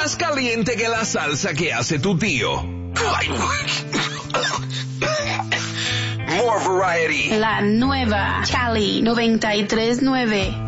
más caliente que la salsa que hace tu tío. More variety. La nueva Cali 93.9.